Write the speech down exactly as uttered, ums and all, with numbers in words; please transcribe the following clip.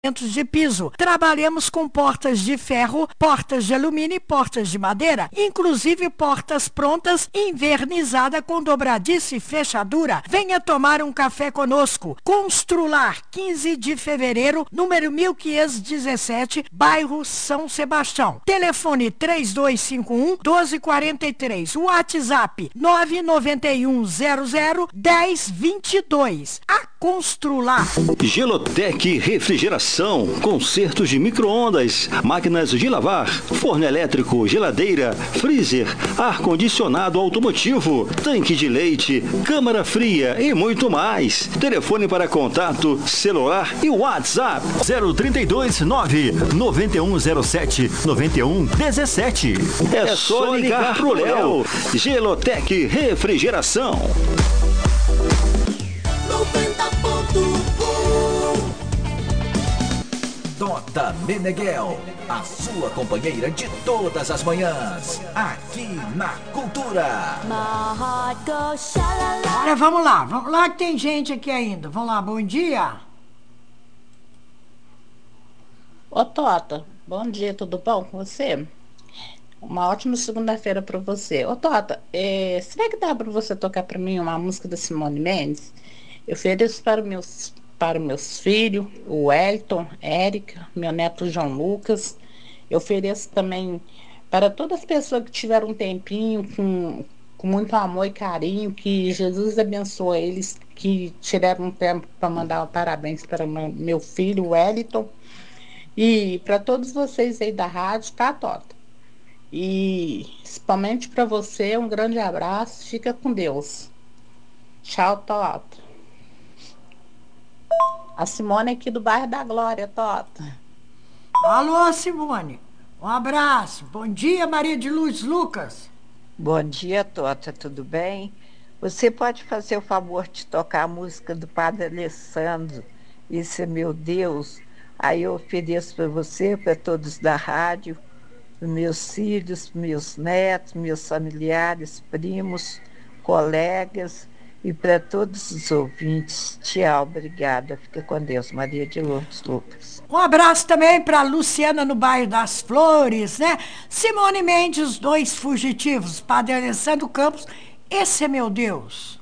de piso. Trabalhamos com portas de ferro, portas de alumínio e portas de madeira, inclusive portas prontas, invernizada com dobradiça e fechadura. Venha tomar um café conosco. Constrular, quinze de fevereiro, número mil quinhentos e dezessete, bairro São Sebastião. Telefone três dois cinco um, doze quarenta e três. WhatsApp nove nove um zero zero, dez vinte e dois. A Constrular. Gelotec Refrigeração, consertos de micro-ondas, máquinas de lavar, forno elétrico, geladeira, freezer, ar-condicionado automotivo, tanque de leite, câmara fria e muito mais. Telefone para contato, celular e WhatsApp zero trinta e dois, nove nove um zero sete, nove um um sete. É só ligar pro Léo. Gelotec Refrigeração. Tota Meneghel, a sua companheira de todas as manhãs, aqui na Cultura. Olha, vamos lá, vamos lá que tem gente aqui ainda. Vamos lá, bom dia. Ô Tota, bom dia, tudo bom com você? Uma ótima segunda-feira para você. Ô Tota, é, será que dá para você tocar para mim uma música da Simone Mendes? Eu ofereço para meus para meus filhos, o Elton, Érica, meu neto João Lucas. Eu ofereço também para todas as pessoas que tiveram um tempinho com, com muito amor e carinho, que Jesus abençoe eles, que tiveram um tempo para mandar um parabéns para meu filho, o Wellington, e para todos vocês aí da rádio, tá, Tota? E principalmente para você, um grande abraço, fica com Deus. Tchau, Tota. A Simone aqui do bairro da Glória, Tota. Alô, Simone. Um abraço. Bom dia, Maria de Luz Lucas. Bom dia, Tota. Tudo bem? Você pode fazer o favor de tocar a música do Padre Alessandro, Esse é Meu Deus? Aí eu ofereço para você, para todos da rádio, para meus filhos, meus netos, meus familiares, primos, colegas, e para todos os ouvintes. Tchau, obrigada. Fica com Deus. Maria de Lourdes Lucas. Um abraço também para Luciana no bairro das Flores, né? Simone Mendes, Dois Fugitivos. Padre Alessandro Campos, Esse é Meu Deus.